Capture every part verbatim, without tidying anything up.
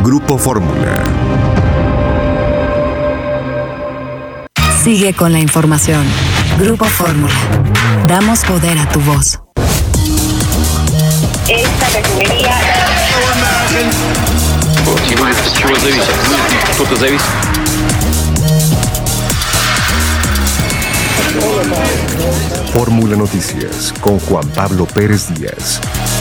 Grupo Fórmula. Sigue con la información. Grupo Fórmula. Damos poder a tu voz. Esta refinería... Fórmula Noticias con Juan Pablo Pérez Díaz.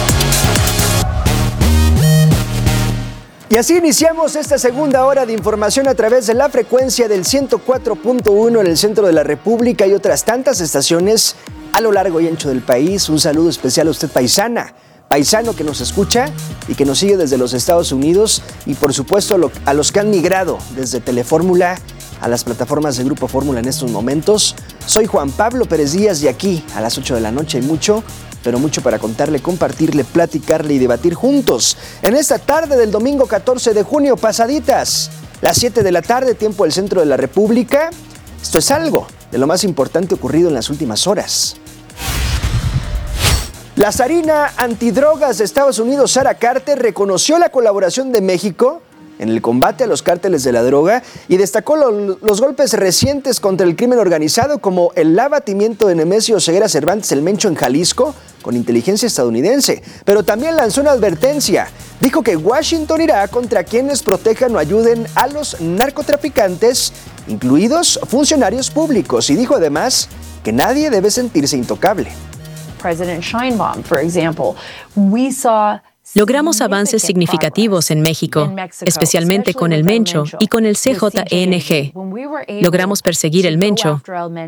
Y así iniciamos esta segunda hora de información a través de la frecuencia del ciento cuatro punto uno en el centro de la República y otras tantas estaciones a lo largo y ancho del país. Un saludo especial a usted, paisana, paisano que nos escucha y que nos sigue desde los Estados Unidos, y por supuesto a los que han migrado desde Telefórmula a las plataformas de Grupo Fórmula en estos momentos. Soy Juan Pablo Pérez Díaz y aquí a las ocho de la noche hay mucho, pero mucho para contarle, compartirle, platicarle y debatir juntos. En esta tarde del domingo catorce de junio, pasaditas las siete de la tarde, tiempo del centro de la República. Esto es algo de lo más importante ocurrido en las últimas horas. La zarina antidrogas de Estados Unidos, Sara Carter, reconoció la colaboración de México en el combate a los cárteles de la droga y destacó lo, los golpes recientes contra el crimen organizado, como el abatimiento de Nemesio Ceguera Cervantes el Mencho en Jalisco con inteligencia estadounidense. Pero también lanzó una advertencia. Dijo que Washington irá contra quienes protejan o ayuden a los narcotraficantes, incluidos funcionarios públicos, y dijo además que nadie debe sentirse intocable. President Sheinbaum, for example, we saw Logramos avances significativos en México, especialmente con el Mencho y con el C J N G. Logramos perseguir el Mencho,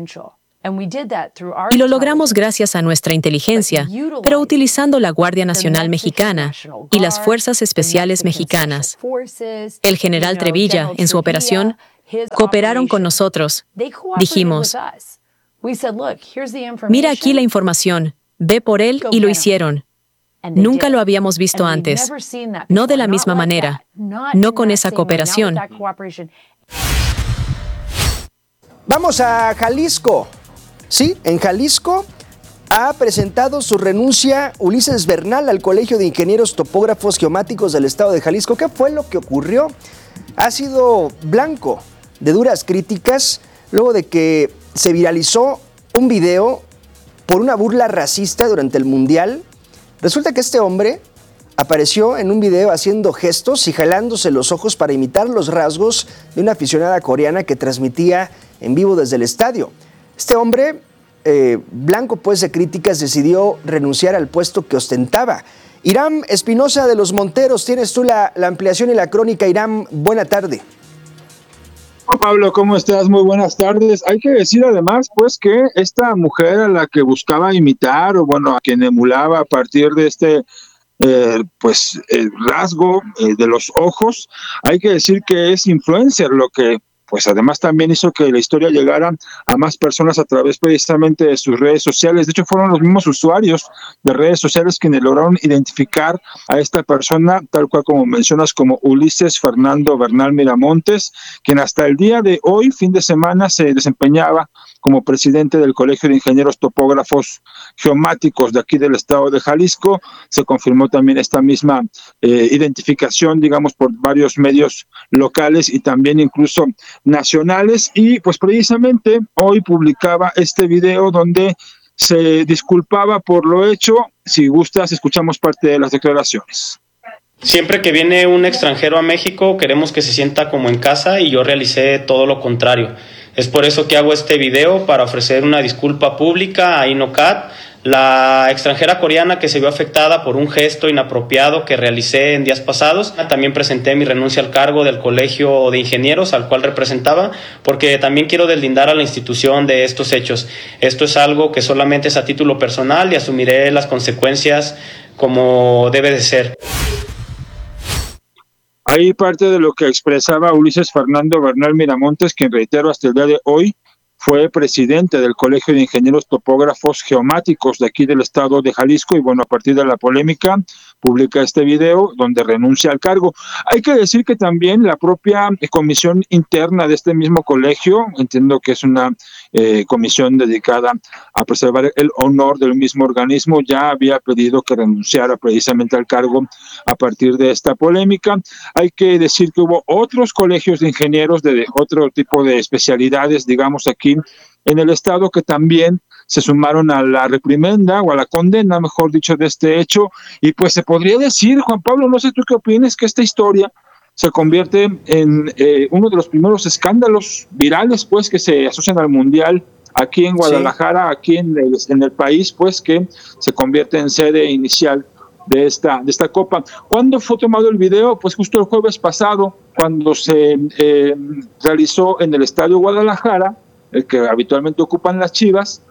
y lo logramos gracias a nuestra inteligencia, pero utilizando la Guardia Nacional Mexicana y las Fuerzas Especiales Mexicanas. El general Trevilla, en su operación, cooperaron con nosotros. Dijimos, mira aquí la información, ve por él, y lo hicieron. Nunca lo habíamos visto antes, no de la misma manera, no con esa cooperación. Vamos a Jalisco. Sí, en Jalisco ha presentado su renuncia Ulises Bernal al Colegio de Ingenieros Topógrafos Geomáticos del Estado de Jalisco. ¿Qué fue lo que ocurrió? Ha sido blanco de duras críticas luego de que se viralizó un video por una burla racista durante el Mundial. Resulta que este hombre apareció en un video haciendo gestos y jalándose los ojos para imitar los rasgos de una aficionada coreana que transmitía en vivo desde el estadio. Este hombre, eh, blanco pues de críticas, decidió renunciar al puesto que ostentaba. Irán Espinosa de los Monteros, tienes tú la, la ampliación y la crónica. Irán, buena tarde. Pablo, ¿cómo estás? Muy buenas tardes. Hay que decir además, pues, que esta mujer a la que buscaba imitar, o bueno, a quien emulaba a partir de este, eh, pues, el rasgo eh, de los ojos, hay que decir que es influencer, lo que pues además también hizo que la historia llegara a más personas a través precisamente de sus redes sociales. De hecho, fueron los mismos usuarios de redes sociales quienes lograron identificar a esta persona, tal cual como mencionas, como Ulises Fernando Bernal Miramontes, quien hasta el día de hoy, fin de semana, se desempeñaba como presidente del Colegio de Ingenieros Topógrafos Geomáticos de aquí del estado de Jalisco. Se confirmó también esta misma eh, identificación, digamos, por varios medios locales y también incluso nacionales, y pues precisamente hoy publicaba este video donde se disculpaba por lo hecho. Si gustas, escuchamos parte de las declaraciones. Siempre que viene un extranjero a México, queremos que se sienta como en casa, y yo realicé todo lo contrario. Es por eso que hago este video, para ofrecer una disculpa pública a INOCAT, la extranjera coreana que se vio afectada por un gesto inapropiado que realicé en días pasados. También presenté mi renuncia al cargo del Colegio de Ingenieros al cual representaba, porque también quiero deslindar a la institución de estos hechos. Esto es algo que solamente es a título personal, y asumiré las consecuencias como debe de ser. Ahí parte de lo que expresaba Ulises Fernando Bernal Miramontes, quien, reitero, hasta el día de hoy fue presidente del Colegio de Ingenieros Topógrafos Geomáticos de aquí del estado de Jalisco. Y bueno, a partir de la polémica, publica este video donde renuncia al cargo. Hay que decir que también la propia comisión interna de este mismo colegio, entiendo que es una eh, comisión dedicada a preservar el honor del mismo organismo, ya había pedido que renunciara precisamente al cargo a partir de esta polémica. Hay que decir que hubo otros colegios de ingenieros de otro tipo de especialidades, digamos aquí en el estado, que también se sumaron a la reprimenda o a la condena, mejor dicho, de este hecho. Y pues se podría decir, Juan Pablo, no sé tú qué opinas, que esta historia se convierte en eh, uno de los primeros escándalos virales, pues, que se asocian al Mundial aquí en Guadalajara, sí. aquí en el, en el país, pues, que se convierte en sede inicial de esta, de esta Copa. ¿Cuándo fue tomado el video? Pues justo el jueves pasado, cuando se eh, realizó en el Estadio Guadalajara, el que habitualmente ocupan las Chivas,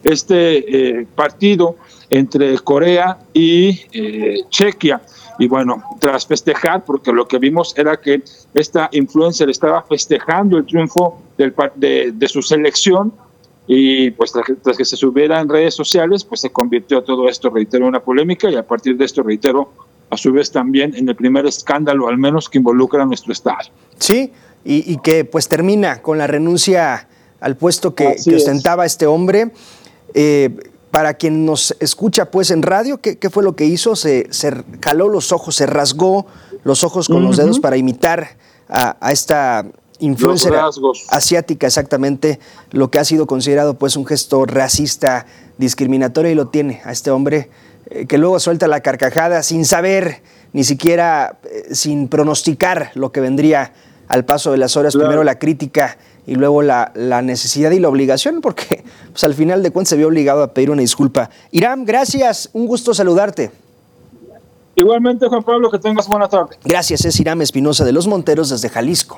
este eh, partido entre Corea y eh, Chequia. Y bueno, tras festejar, porque lo que vimos era que esta influencer estaba festejando el triunfo del, de, de su selección, y pues tras, tras que se subiera en redes sociales, pues se convirtió todo esto, reitero, en una polémica, y a partir de esto, reitero, a su vez también en el primer escándalo, al menos, que involucra a nuestro estado. Sí, y, y que pues termina con la renuncia al puesto que, que ostentaba este hombre. Eh, para quien nos escucha pues en radio, ¿qué, qué fue lo que hizo? Se, se jaló los ojos, se rasgó los ojos con uh-huh. los dedos para imitar a, a esta influencer asiática, exactamente, lo que ha sido considerado pues un gesto racista, discriminatorio, y lo tiene a este hombre eh, que luego suelta la carcajada sin saber, ni siquiera eh, sin pronosticar lo que vendría al paso de las horas. Claro. Primero la crítica y luego la, la necesidad y la obligación, porque pues, al final de cuentas se vio obligado a pedir una disculpa. Iram, gracias, un gusto saludarte. Igualmente, Juan Pablo, que tengas buena tarde. Gracias, es Iram Espinosa de Los Monteros desde Jalisco.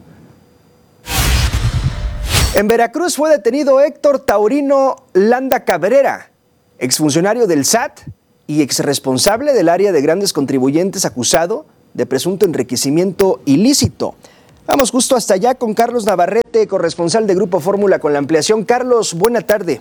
En Veracruz fue detenido Héctor Taurino Landa Cabrera, exfuncionario del S A T y exresponsable del área de grandes contribuyentes, acusado de presunto enriquecimiento ilícito. Vamos justo hasta allá con Carlos Navarrete, corresponsal de Grupo Fórmula, con la ampliación. Carlos, buena tarde.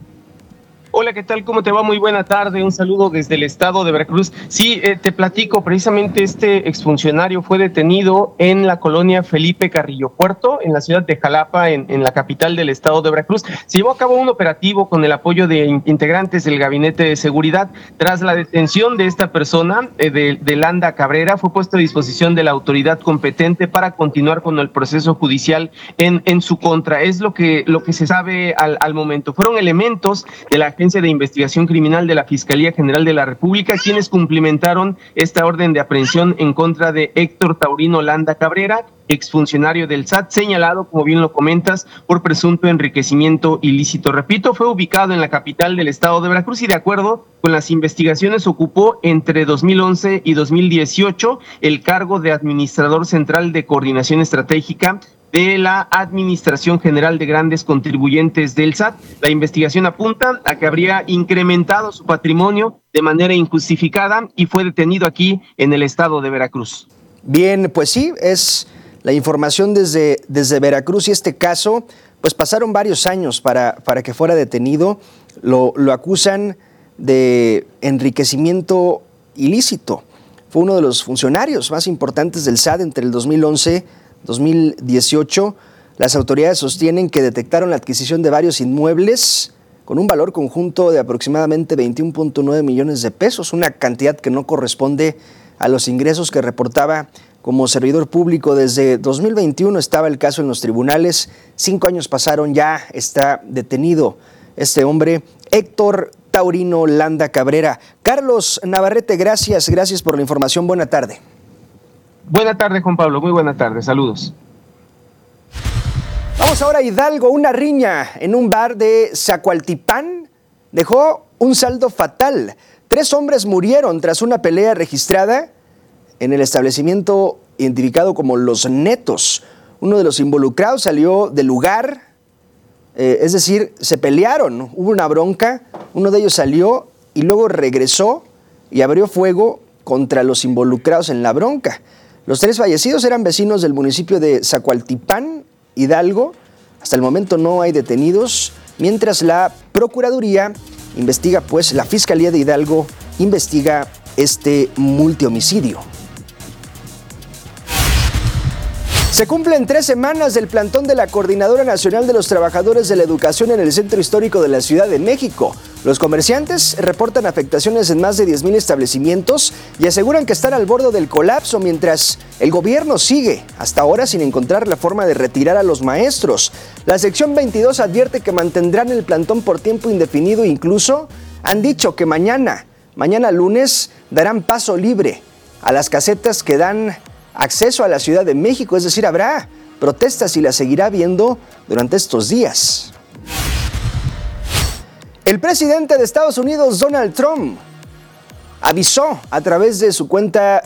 Hola, ¿qué tal? ¿Cómo te va? Muy buena tarde. Un saludo desde el estado de Veracruz. Sí, eh, te platico, precisamente este exfuncionario fue detenido en la colonia Felipe Carrillo Puerto, en la ciudad de Jalapa, en, en la capital del estado de Veracruz. Se llevó a cabo un operativo con el apoyo de in- integrantes del Gabinete de Seguridad. Tras la detención de esta persona, eh, de, de Landa Cabrera, fue puesto a disposición de la autoridad competente para continuar con el proceso judicial en, en su contra. Es lo que, lo que se sabe al, al momento. Fueron elementos de la Agencia de Investigación Criminal de la Fiscalía General de la República quienes cumplimentaron esta orden de aprehensión en contra de Héctor Taurino Landa Cabrera, exfuncionario del S A T, señalado, como bien lo comentas, por presunto enriquecimiento ilícito. Repito, fue ubicado en la capital del estado de Veracruz y, de acuerdo con las investigaciones, ocupó entre dos mil once y dos mil dieciocho el cargo de administrador central de coordinación estratégica de la Administración General de Grandes Contribuyentes del S A T. La investigación apunta a que habría incrementado su patrimonio de manera injustificada y fue detenido aquí en el estado de Veracruz. Bien, pues sí, es la información desde, desde Veracruz, y este caso, pues pasaron varios años para, para que fuera detenido. Lo, lo acusan de enriquecimiento ilícito. Fue uno de los funcionarios más importantes del S A T entre el dos mil once y dos mil dieciocho. Las autoridades sostienen que detectaron la adquisición de varios inmuebles con un valor conjunto de aproximadamente veintiuno punto nueve millones de pesos, una cantidad que no corresponde a los ingresos que reportaba como servidor público. Desde dos mil veintiuno estaba el caso en los tribunales, cinco años pasaron, ya está detenido este hombre, Héctor Taurino Landa Cabrera. Carlos Navarrete, gracias, gracias por la información, buena tarde. Buena tarde, Juan Pablo, muy buena tarde, saludos. Vamos ahora a Hidalgo. Una riña en un bar de Zacualtipán dejó un saldo fatal. Tres hombres murieron tras una pelea registrada en el establecimiento identificado como Los Netos. Uno de los involucrados salió del lugar, eh, es decir, se pelearon, hubo una bronca, uno de ellos salió y luego regresó y abrió fuego contra los involucrados en la bronca. Los tres fallecidos eran vecinos del municipio de Zacualtipán, Hidalgo. Hasta el momento no hay detenidos, mientras la Procuraduría investiga, pues la Fiscalía de Hidalgo investiga este multihomicidio. Se cumplen tres semanas del plantón de la Coordinadora Nacional de los Trabajadores de la Educación en el Centro Histórico de la Ciudad de México. Los comerciantes reportan afectaciones en más de diez mil establecimientos y aseguran que están al borde del colapso mientras el gobierno sigue hasta ahora sin encontrar la forma de retirar a los maestros. La sección veintidós advierte que mantendrán el plantón por tiempo indefinido e incluso han dicho que mañana, mañana lunes, darán paso libre a las casetas que dan acceso a la Ciudad de México, es decir, habrá protestas y las seguirá viendo durante estos días. El presidente de Estados Unidos, Donald Trump, avisó a través de su cuenta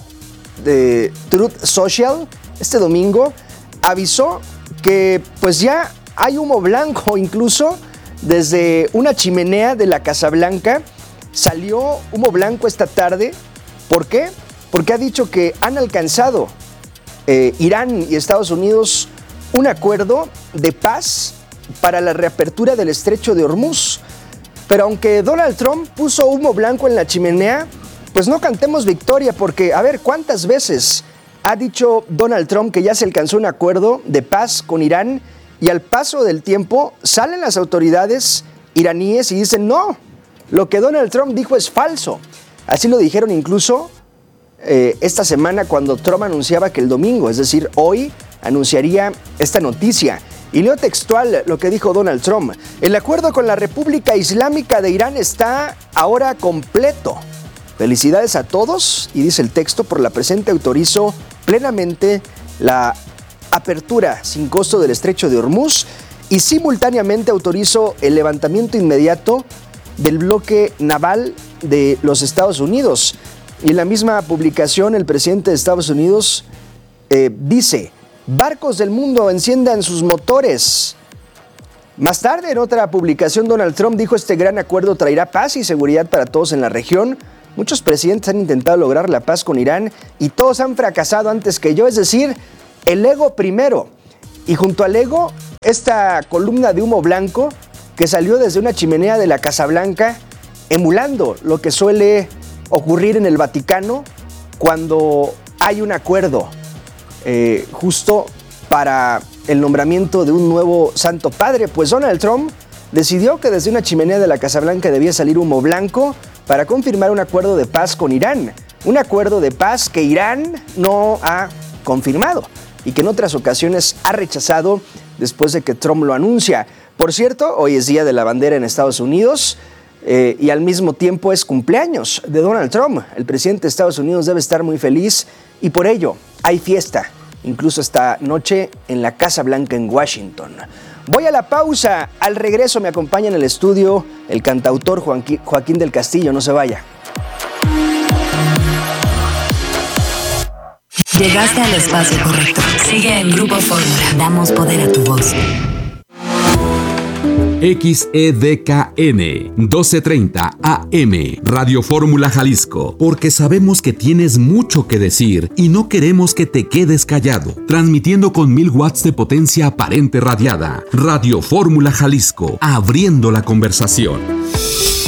de Truth Social este domingo, avisó que pues ya hay humo blanco, incluso desde una chimenea de la Casa Blanca salió humo blanco esta tarde. ¿Por qué? Porque ha dicho que han alcanzado eh, Irán y Estados Unidos un acuerdo de paz para la reapertura del estrecho de Hormuz. Pero aunque Donald Trump puso humo blanco en la chimenea, pues no cantemos victoria porque, a ver, ¿cuántas veces ha dicho Donald Trump que ya se alcanzó un acuerdo de paz con Irán y al paso del tiempo salen las autoridades iraníes y dicen no, lo que Donald Trump dijo es falso? Así lo dijeron incluso Eh, esta semana cuando Trump anunciaba que el domingo, es decir, hoy, anunciaría esta noticia. Y leo textual lo que dijo Donald Trump. El acuerdo con la República Islámica de Irán está ahora completo. Felicidades a todos, y dice el texto, por la presente autorizo plenamente la apertura sin costo del estrecho de Hormuz y simultáneamente autorizo el levantamiento inmediato del bloque naval de los Estados Unidos. Y en la misma publicación, el presidente de Estados Unidos eh, dice, barcos del mundo enciendan sus motores. Más tarde, en otra publicación, Donald Trump dijo, este gran acuerdo traerá paz y seguridad para todos en la región. Muchos presidentes han intentado lograr la paz con Irán y todos han fracasado antes que yo, es decir, el ego primero. Y junto al ego, esta columna de humo blanco que salió desde una chimenea de la Casa Blanca, emulando lo que suele ocurrir en el Vaticano cuando hay un acuerdo eh, justo para el nombramiento de un nuevo Santo Padre. Pues Donald Trump decidió que desde una chimenea de la Casa Blanca debía salir humo blanco para confirmar un acuerdo de paz con Irán. Un acuerdo de paz que Irán no ha confirmado y que en otras ocasiones ha rechazado después de que Trump lo anuncia. Por cierto, hoy es Día de la Bandera en Estados Unidos. Eh, y al mismo tiempo es cumpleaños de Donald Trump. El presidente de Estados Unidos debe estar muy feliz y por ello hay fiesta, incluso esta noche en la Casa Blanca en Washington. Voy a la pausa, al regreso me acompaña en el estudio el cantautor Joaquín, Joaquín del Castillo, no se vaya. Llegaste al espacio correcto. Sigue en Grupo Fórmula. Damos poder a tu voz. X E D K N doce treinta A M Radio Fórmula Jalisco, porque sabemos que tienes mucho que decir y no queremos que te quedes callado. Transmitiendo con mil watts de potencia aparente radiada. Radio Fórmula Jalisco, abriendo la conversación.